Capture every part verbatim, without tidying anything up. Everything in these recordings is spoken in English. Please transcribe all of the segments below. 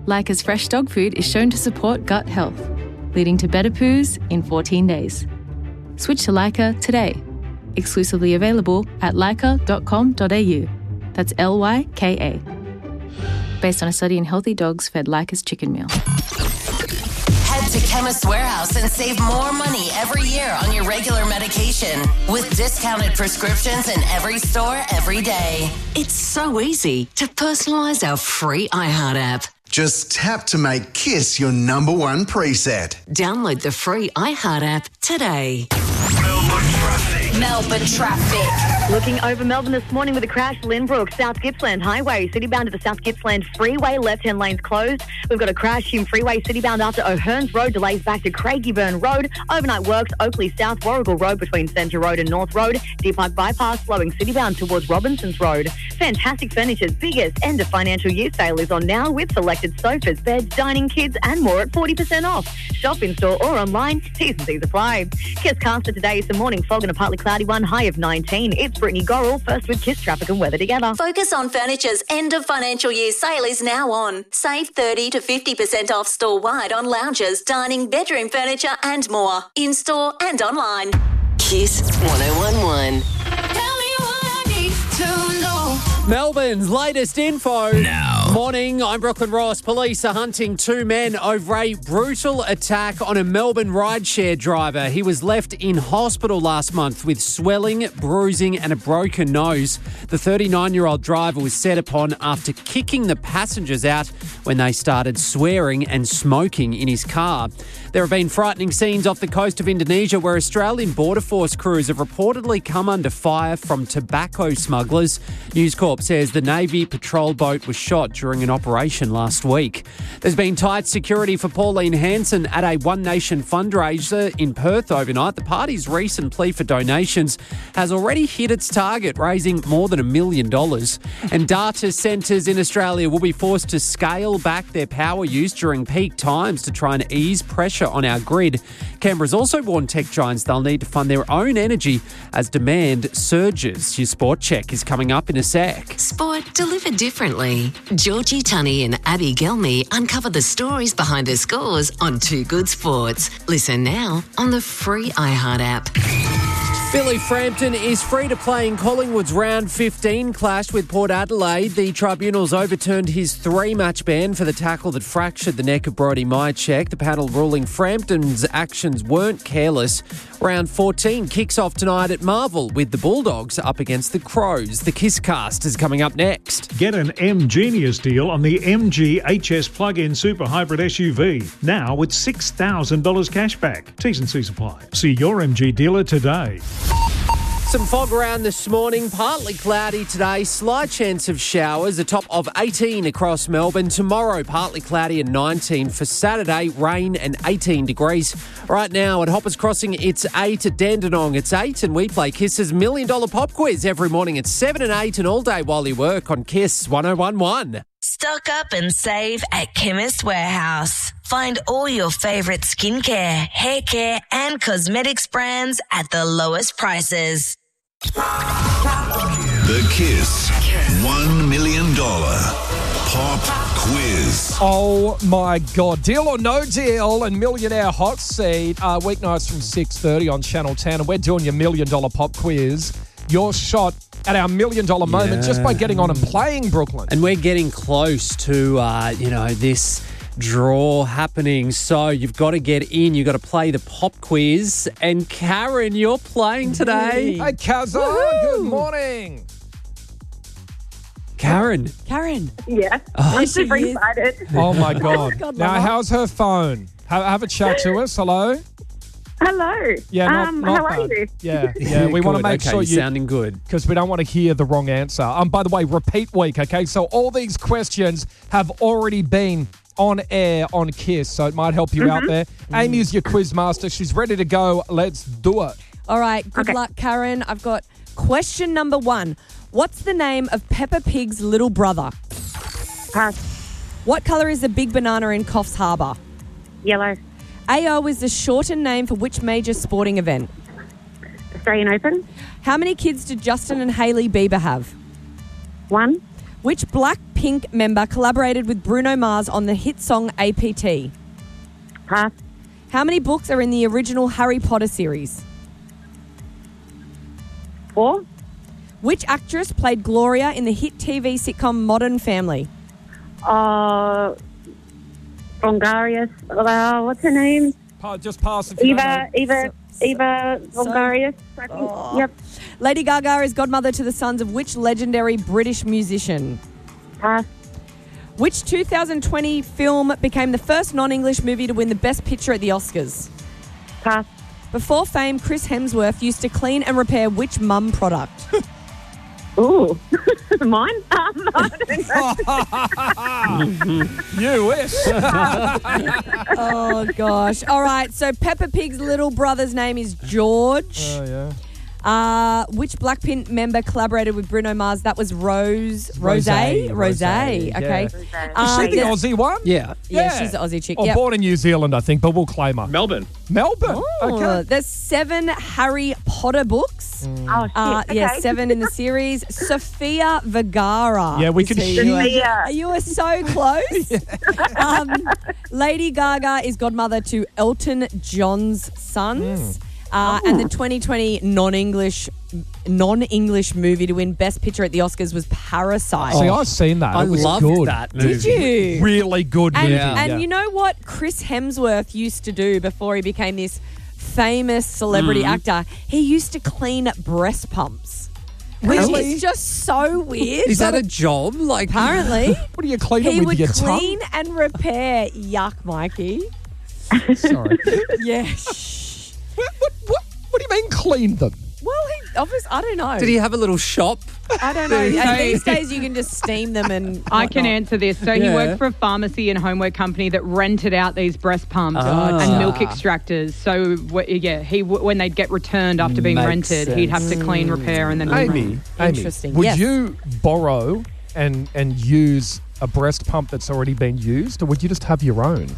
Leica's fresh dog food is shown to support gut health, leading to better poos in fourteen days. Switch to Leica today. Exclusively available at leica dot com dot a u. That's L Y K A. Based on a study in healthy dogs fed Leica's chicken meal. Head to Chemist Warehouse and save more money every year on your regular medication with discounted prescriptions in every store every day. It's so easy to personalise our free iHeart app. Just tap to make Kiss your number one preset. Download the free iHeart app today. Melbourne traffic. Melbourne traffic. Looking over Melbourne this morning with a crash, Lynbrook, South Gippsland Highway, citybound to the South Gippsland Freeway, left-hand lanes closed. We've got a crash, Hume Freeway, citybound after O'Hearns Road, delays back to Craigieburn Road. Overnight works, Oakley South, Warrigal Road between Centre Road and North Road. Deer Park Bypass, flowing citybound towards Robinsons Road. Fantastic Furniture's biggest end of financial year sale is on now with selected sofas, beds, dining kits and more at forty percent off. Shop in store or online, T's and C's apply. Kiss Caster today is the morning fog and a partly cloudy one, high of nineteen. It's Brittany Gorrell, first with Kiss traffic and weather together. Focus on Furniture's end of financial year sale is now on. Save thirty to fifty percent off store-wide on lounges, dining, bedroom furniture and more. In-store and online. Kiss one oh one one. Tell me what I need to know. Melbourne's latest info. Now. Morning, I'm Brooklyn Ross. Police are hunting two men over a brutal attack on a Melbourne rideshare driver. He was left in hospital last month with swelling, bruising and a broken nose. The thirty-nine-year-old driver was set upon after kicking the passengers out when they started swearing and smoking in his car. There have been frightening scenes off the coast of Indonesia where Australian Border Force crews have reportedly come under fire from tobacco smugglers. News Corp says the Navy patrol boat was shot during an operation last week. There's been tight security for Pauline Hanson at a One Nation fundraiser in Perth overnight. The party's recent plea for donations has already hit its target, raising more than a million dollars. And data centres in Australia will be forced to scale back their power use during peak times to try and ease pressure on our grid. Canberra's also warned tech giants they'll need to fund their own energy as demand surges. Your sport check is coming up in a sec. Sport delivered differently. Georgie Tunney and Abby Gelmy uncover the stories behind the scores on Two Good Sports. Listen now on the free iHeart app. Billy Frampton is free to play in Collingwood's round fifteen clash with Port Adelaide. The tribunals overturned his three-match ban for the tackle that fractured the neck of Brodie Myercheck. The panel ruling Frampton's actions weren't careless. Round fourteen kicks off tonight at Marvel with the Bulldogs up against the Crows. The Kisscast is coming up next. Get an M Genius deal on the M G H S plug-in super hybrid S U V. Now with six thousand dollars cash back. T's and C's apply. See your M G dealer today. Some fog around this morning, partly cloudy today, slight chance of showers, a top of eighteen across Melbourne. Tomorrow, partly cloudy and nineteen. For Saturday, rain and eighteen degrees. Right now at Hoppers Crossing, it's eight. At Dandenong, it's eight. And we play Kiss's Million Dollar Pop Quiz every morning at seven and eight and all day while you work on Kiss one oh one one. Stock up and save at Chemist Warehouse. Find all your favourite skincare, hair care and cosmetics brands at the lowest prices. The Kiss one million dollars Pop Quiz. Oh my God. Deal or no deal and Millionaire Hot Seat uh, weeknights from six thirty on Channel ten. And we're doing your Million Dollar Pop Quiz. Your shot at our million dollar moment Yeah. just by getting on and playing, Brooklyn. And we're getting close to, uh, you know, this draw happening. So you've got to get in. You've got to play the pop quiz. And Karen, you're playing today. Hey, Kazza. Good morning. Karen. Karen. Yeah. Oh, I'm super excited. Oh, my God. God, now, Mama. how's her phone? Have, have a chat to us. Hello? Hello. Yeah, not, um, not how are bad. you? Yeah, yeah. We want to Good. make okay, sure you're you... sounding good. Because we don't want to hear the wrong answer. Um, by the way, repeat week, okay? So all these questions have already been on air on Kiss, so it might help you Mm-hmm. out there. Amy's your quiz master. She's ready to go. Let's do it. All right. Good Okay. luck, Karen. I've got question number one. What's the name of Peppa Pig's little brother? Pass. What colour is the big banana in Coffs Harbour? Yellow. A O is the shortened name for which major sporting event? Australian Open. How many kids did Justin and Hailey Bieber have? One. Which black Pink member collaborated with Bruno Mars on the hit song A P T? Pass. How many books are in the original Harry Potter series? Four. Which actress played Gloria in the hit T V sitcom Modern Family? Uh, Vongarius. Uh, what's her name? Pa- just pass if you don't Eva. know. Eva. Eva Vongarius. I think. Oh. Yep. Lady Gaga is godmother to the sons of which legendary British musician? Pass. Which two thousand twenty film became the first non-English movie to win the Best Picture at the Oscars? Pass. Before fame, Chris Hemsworth used to clean and repair which mum product? Ooh. Mine? Um, I don't know. You wish. Oh, gosh. All right, so Peppa Pig's little brother's name is George. Oh, yeah. Uh, which Blackpink member collaborated with Bruno Mars? That was Rose. Rose. Rosé. Rose. Rosé, Okay. yeah. Uh, Is she the there's- Aussie one? Yeah. Yeah, she's the Aussie chick. Or Yep. born in New Zealand, I think, but we'll claim her. Melbourne. Melbourne. Oh, Okay. there's seven Harry Potter books. Oh, shit. Uh, Yeah, Okay. seven in the series. Sofia Vergara. Yeah, we is can who sh- you are. Sophia. You are so close. um, Lady Gaga is godmother to Elton John's sons. Uh, and the twenty twenty non-English non-English movie to win Best Picture at the Oscars was Parasite. See, I've seen that. I it was loved good. that movie. Did you? Really good And, movie. and yeah. you know what Chris Hemsworth used to do before he became this famous celebrity Mm. actor? He used to clean breast pumps. Which Really? is just so weird. Is that a job? Like, Apparently. What do you clean He it with would your clean tongue? and repair. Yuck, Mikey. Sorry. Yeah. shh. what, what, what, what do you mean clean them? Well, he obviously, I don't know. did he have a little shop? I don't know. And these days you can just steam them and I can whatnot. answer this. So he Yeah. worked for a pharmacy and homework company that rented out these breast pumps Ah. and milk extractors. So wh- yeah, he w- when they'd get returned after being Makes rented, he'd have to clean, repair, and then Amy, Amy, Interesting. would Yes. you borrow and and use a breast pump that's already been used, or would you just have your own?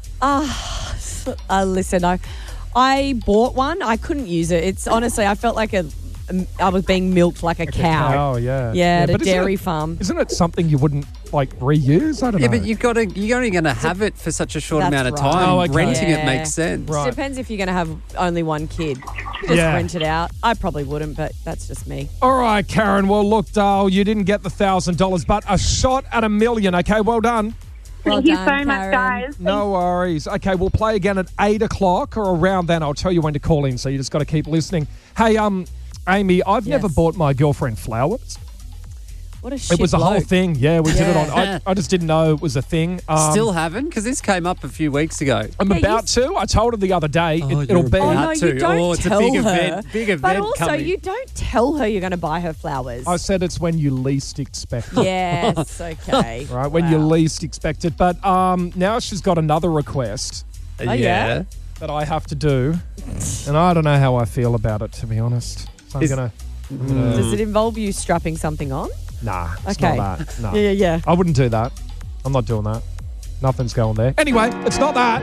Ah, uh, listen, I, I bought one. I couldn't use it. It's honestly, I felt like a, I was being milked like a cow. Oh, yeah. Yeah, at a but isn't dairy it- farm. Isn't it something you wouldn't, like, reuse? I don't Yeah, know. but you got to. You're only going to have it for such a short That's amount of right. time. Oh, okay. Renting Yeah. it makes sense. Right. Depends if you're going to have only one kid. Just Yeah. rent it out. I probably wouldn't, but that's just me. All right, Karen. Well, look, Dale, you didn't get the one thousand dollars, but a shot at a million. Okay, well done. Well Thank you done, so much, Karen. guys. No worries. Okay, we'll play again at eight o'clock or around then. I'll tell you when to call in, so you just got to keep listening. Hey, um, Amy, I've Yes. never bought my girlfriend flowers. What a shit It was a whole bloke. thing. Yeah, we did it on. Yeah. I, I just didn't know it was a thing. Um, Still haven't? Because this came up a few weeks ago. I'm Yeah, about to. I told her the other day. Oh, it, it'll you're be. Oh, about no, to. you don't Oh, it's a tell big her. event. Big event But also, coming. you don't tell her you're going to buy her flowers. I said it's when you least expect it. Yes, okay. Right, when you Wow. least expect it. But um, now she's got another request Oh, yeah? that I have to do, and I don't know how I feel about it, to be honest. So I'm Is- gonna. Does it involve you strapping something on? Nah, it's Okay. not that. No. Yeah, yeah, yeah. I wouldn't do that. I'm not doing that. Nothing's going there. Anyway, it's not that.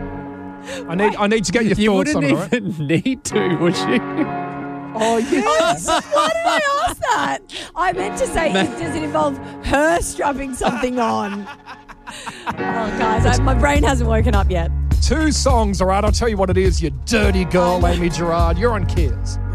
I need. I need to get your you thoughts wouldn't on it. all right? even need to, would you? Oh yes. Why did I ask that? I meant to say, Ma- is, does it involve her strapping something on? Oh, guys, I, my brain hasn't woken up yet. Two songs, all right? I'll tell you what it is, you dirty girl, Amy Gerard. You're on Kids.